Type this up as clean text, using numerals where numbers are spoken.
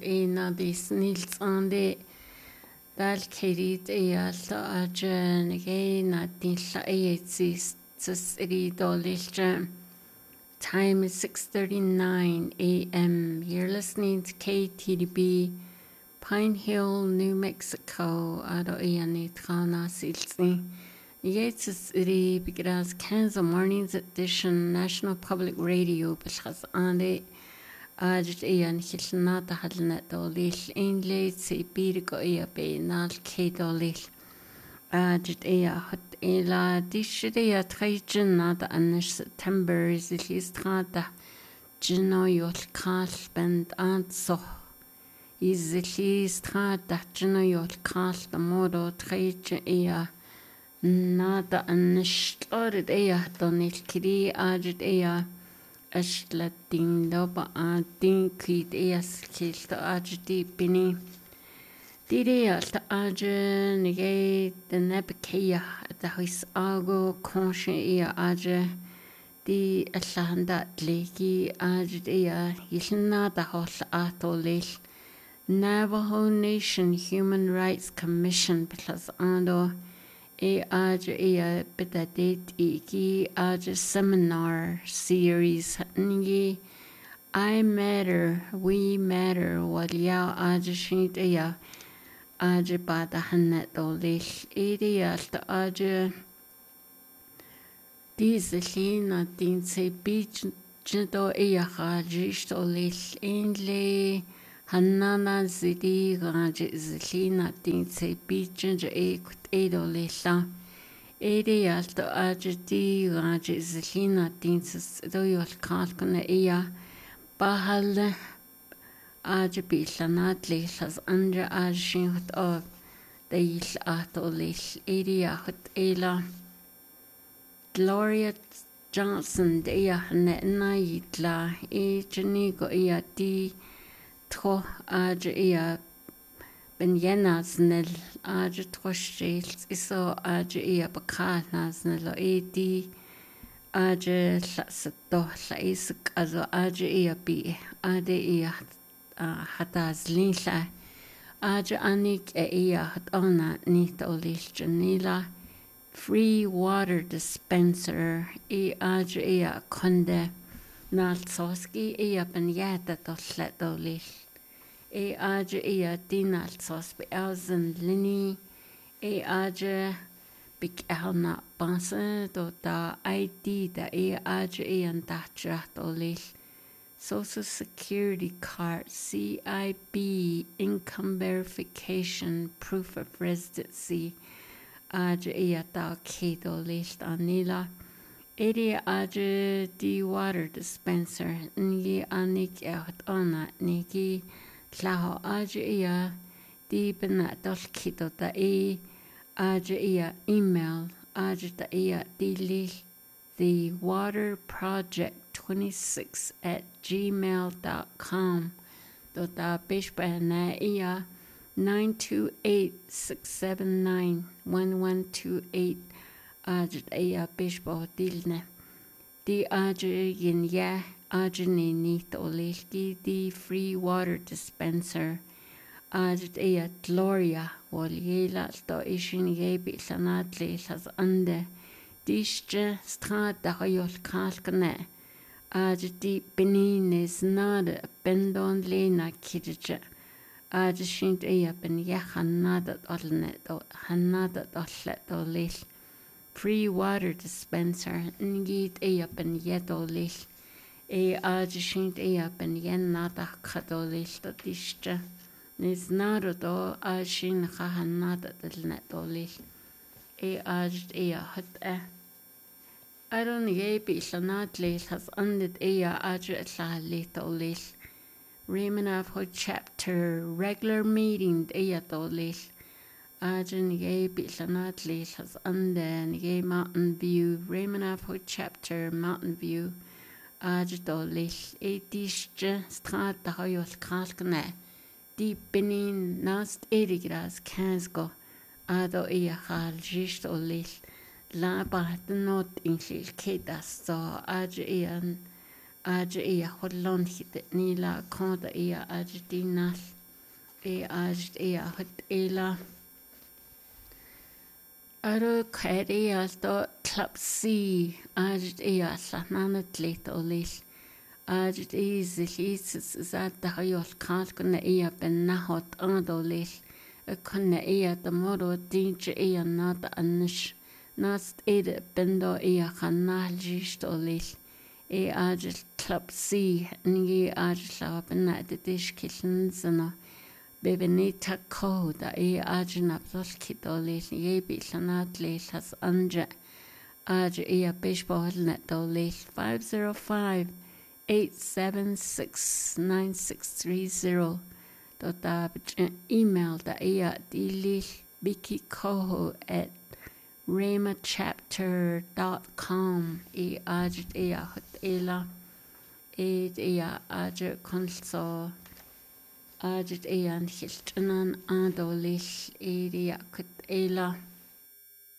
en av de snilsande dal kerit eyalto ajen again at nilla eyetis ri dolilja. Time is 6:39 a.m. You're listening to KTDB, Pine Hill, New Mexico. Ado eyani trana silsni. Yetis ri because Kansas Mornings Edition National Public Radio bilhas ande. Ajit eyan hilnata halnet dolil inlate se birgo eya be nal ke dolil. Ajit eya hot ela dishreya trajan nada anish September is listrata jino yol kal bend anso is listrata jino yol kal the modo trajan eya nada anish lorid eya donil kiri ajit eya Ashlatting loba ating kit eas kilta ajdi bini. Diria ta aje nige the nebekaya the his algo conscious ea aje di atlanda leki ajdia yilna the hos atolil Navajo Nation Human Rights Commission plus ando a beta date iki seminar series ngi I matter we matter walia shint bada hannet dolish area sta dislina din se beach jdo jish dolish inle Hanana zidi gaji zilina din se beach edolila. Ede alto ajdi gaji zilina din se doyol kalkuna iya bahal ajbilanat lihas anja ajshin hut of the il atolil ede hut ela Gloria Johnson de iya na yitla jenigo iya di Tro aja ben jenasnel aja troshels iso aja bakasnel edi aja sato isk also aja bi ade hataz linla aja anik hat ona nit olilchnila free water dispenser aja konde Nalsoski ben yata toslet dolil. Aja dinalsos be elzen lini. Aja big elna bansen do da ID da aja and datra dolil. Social Security Card, CIB, Income Verification, Proof of Residency. Aja da ke dolil anila. Edi aja di water dispenser ngi anik out ona niki laho aja di benat dolkito da aja email aja da dili the water project 26 at gmail.com do da bishbana 928-679-1128 Ajt bishbo dilne. Di yin ya ni tolilki di free water dispenser. Ajt Gloria wal yela sto ishin yebi sanat las ande. Dische straat da hoyol kalkne. Ajt benin is nade bendon lena kidje. Ajshint ben hanada olnet hanada ollet olil. Free water dispenser ngit ben yedolil ajshint ben yenada kadolil tadishta nis narudo ajshin khahanada delnetolil ajd hot aron yebi sanat lil has andit ajt lahlitolil Raymond chapter regular meeting dolil Ajin ye bilanat has anden ye Mountain View Raymond chapter Mountain View Ajdolish etishje strat da hoyol kalkne di benin nast erigras kansgo ado hal jistolish la bat not inshil kedas so aj hollon hit nila konda ajdinas ajt hut ela. Aro kairi alto club C ajt la nanat late olis. Ajt zis zata hayol kal kunna ben nahot andolis. Kunna the moro dinch nata anish. Nast bendo kanal jist olis. Ajt club C ngi ajt la benna de dish kitchen zana. Bebenita Koda Ajna Plolkidolil Yebi Lanat Has Anja Aj Baseball Net Dolil 505-876-9630 email da Dilil Biki Koho at ramachapter.com Aj Hot Ela Aj Consul Ajit an hiltanan adolil kut ela.